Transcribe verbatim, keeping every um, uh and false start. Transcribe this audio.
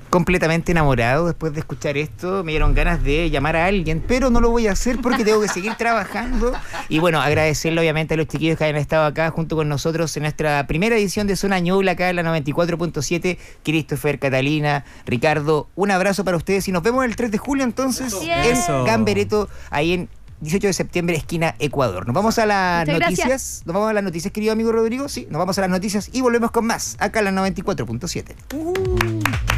completamente enamorado después de escuchar esto. Me dieron ganas de llamar a alguien, pero no lo voy a hacer porque tengo que seguir trabajando. Y bueno, agradecerle obviamente a los chiquillos que hayan estado acá junto con nosotros en nuestra primera edición de Zona Ñuble, acá en la noventa y cuatro punto siete. Christopher, Catalina, Ricardo, un abrazo para ustedes y nos vemos el tres de julio entonces Eso. en Gambereto, ahí en dieciocho de septiembre, esquina Ecuador. Nos vamos a las Muchas noticias. gracias. Nos vamos a las noticias, querido amigo Rodrigo. Sí, nos vamos a las noticias y volvemos con más acá en la noventa y cuatro punto siete. Uh.